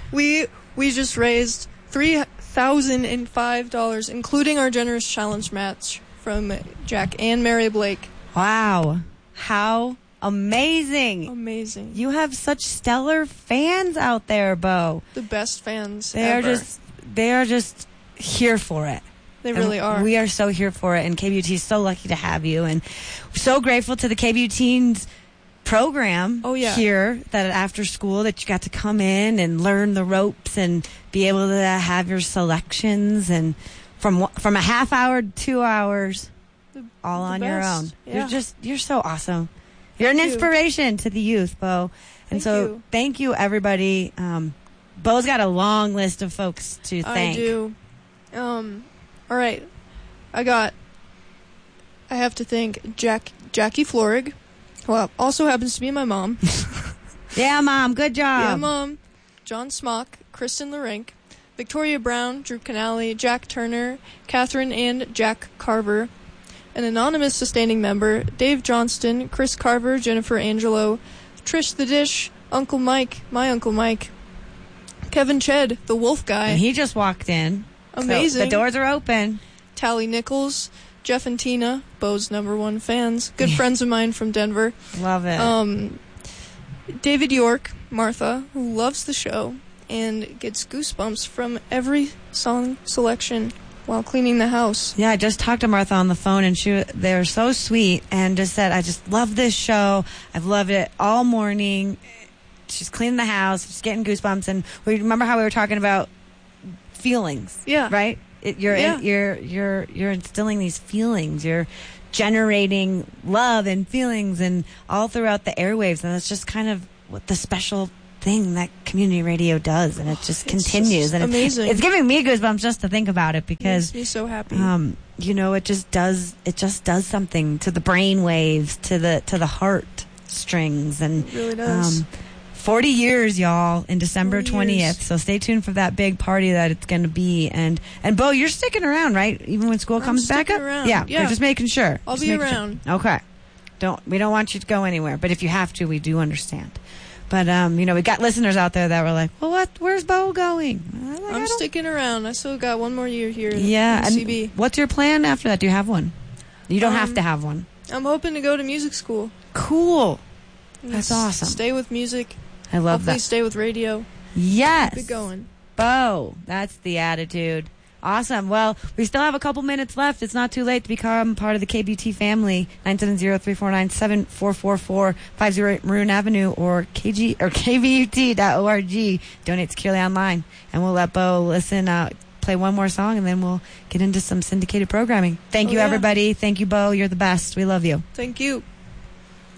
We just raised $3,005, including our generous challenge match from Jack and Mary Blake. Wow. How amazing. Amazing. You have such stellar fans out there, Bo. The best fans They ever. are just here for it. They really are. We are so here for it, and KBUT is so lucky to have you, and so grateful to the KBU Teens program here, that after school that you got to come in and learn the ropes and be able to have your selections, and from a half hour to 2 hours all on your own. Yeah. You're so awesome. You're an inspiration to the youth, Bo. And thank you, everybody. Bo's got a long list of folks to thank. I do. All right. I have to thank Jackie Florig, who also happens to be my mom. Yeah, Mom. Good job. Yeah, Mom. John Smock, Kristen Larink, Victoria Brown, Drew Canale, Jack Turner, Catherine and Jack Carver, an anonymous sustaining member, Dave Johnston, Chris Carver, Jennifer Angelo, Trish the Dish, Uncle Mike, my Uncle Mike, Kevin Ched, the Wolf Guy. And he just walked in. Amazing. So the doors are open. Tally Nichols, Jeff and Tina, Bo's #1 fans, good friends of mine from Denver. Love it. David York, Martha, who loves the show and gets goosebumps from every song selection while cleaning the house. Yeah, I just talked to Martha on the phone, and they're so sweet, and just said, I just love this show. I've loved it all morning. She's cleaning the house, she's getting goosebumps, and we remember how we were talking about feelings. Yeah. Right? You're instilling these feelings. You're generating love and feelings and all throughout the airwaves, and that's just kind of what the special thing that community radio does, and it just continues. Just and amazing. It's giving me goosebumps just to think about it, because makes me so happy. It just does something to the brain waves, to the heart strings, and it really does. 40 years, y'all, in December 40 years. 20th. So stay tuned for that big party that it's going to be. And Bo, you're sticking around, right? Even when school comes back up? Around. Yeah, Yeah. we're just making sure. I'll be around. Sure. Okay. We don't want you to go anywhere, but if you have to, we do understand. But, we got listeners out there that were like, well, where's Bo going? I'm sticking around. I still got one more year here in And CB. what's your plan after that? Do you have one? You don't have to have one. I'm hoping to go to music school. Cool. That's awesome. Stay with music. I love Hopefully that. stay with radio. Yes. Keep it going. Bo, that's the attitude. Awesome. Well, we still have a couple minutes left. It's not too late to become part of the KBUT family. 970-349-7444, 508 Maroon Avenue, or KBUT.org. Donate securely online. And we'll let Bo play one more song, and then we'll get into some syndicated programming. Thank you, everybody. Thank you, Bo. You're the best. We love you. Thank you.